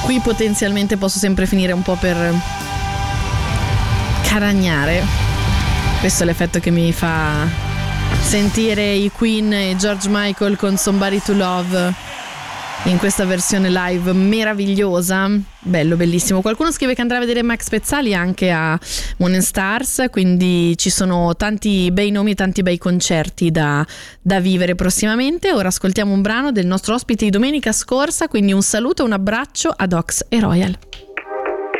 Qui potenzialmente posso sempre finire un po' per caragnare. Questo è l'effetto che mi fa sentire i Queen e George Michael con Somebody to Love in questa versione live meravigliosa. Bello, bellissimo. Qualcuno scrive che andrà a vedere Max Pezzali anche a Moon and Stars, quindi ci sono tanti bei nomi e tanti bei concerti da vivere prossimamente. Ora ascoltiamo un brano del nostro ospite di domenica scorsa, quindi un saluto e un abbraccio ad Ox e Royal.